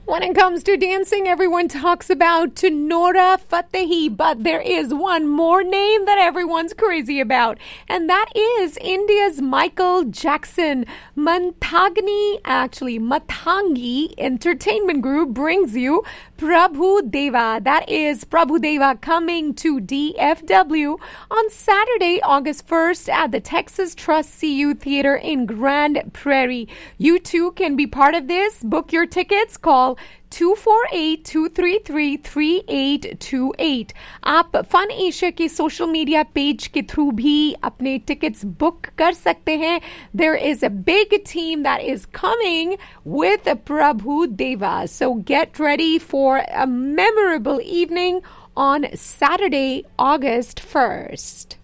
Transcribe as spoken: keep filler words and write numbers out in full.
When it comes to dancing, everyone talks about Nora Fatehi, but there is one more name that everyone's crazy about, and that is India's Michael Jackson. Manthagni, actually Mathangi Entertainment Group brings you Prabhu Deva. That is Prabhu Deva coming to D F W on Saturday, August first at the Texas Trust C U Theater in Grand Prairie. You too can be part of this. Book your tickets. Call two four eight, two three three, three eight two eight. आप fun Asia के social media page के through भी अपने tickets book कर सकते हैं. There is a big team that is coming with Prabhu Deva. So get ready for a memorable evening on Saturday, August first.